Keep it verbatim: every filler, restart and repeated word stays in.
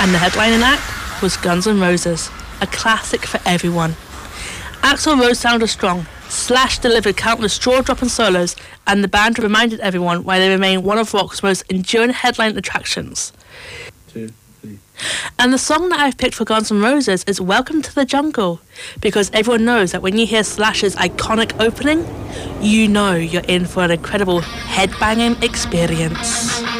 And the headlining act was Guns N' Roses, a classic for everyone. Axl Rose sounded strong, Slash delivered countless jaw-dropping solos, and the band reminded everyone why they remain one of rock's most enduring headline attractions. Two, three. And the song that I've picked for Guns N' Roses is Welcome to the Jungle, because everyone knows that when you hear Slash's iconic opening, you know you're in for an incredible headbanging experience.